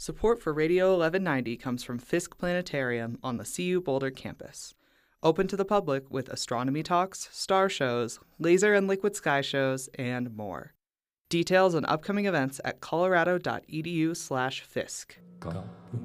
Support for Radio 1190 comes from Fisk Planetarium on the CU Boulder campus. Open to the public with astronomy talks, star shows, laser and liquid sky shows, and more. Details on upcoming events at colorado.edu/Fisk.